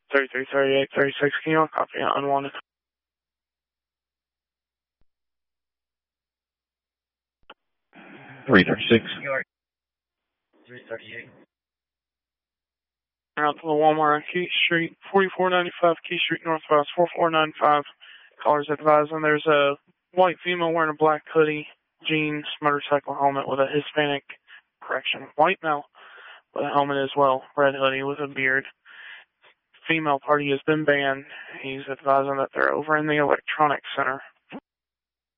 33, 38, 36. Can you all copy unwanted? Three 36. 338. Out to the Walmart on Key Street, 4495 Key Street Northwest, 4495. Callers advising there's a white female wearing a black hoodie, jeans, motorcycle helmet with a Hispanic, white male with a helmet as well, red hoodie with a beard. Female party has been banned. He's advising that they're over in the electronics center.